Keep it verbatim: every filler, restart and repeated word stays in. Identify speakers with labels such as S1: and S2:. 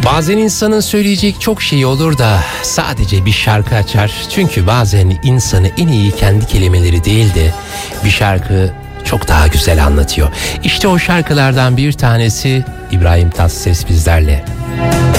S1: Bazen insanın söyleyecek çok şey olur da sadece bir şarkı açar. Çünkü bazen insanı en iyi kendi kelimeleri değil de bir şarkı çok daha güzel anlatıyor. İşte o şarkılardan bir tanesi İbrahim Tatlıses bizlerle.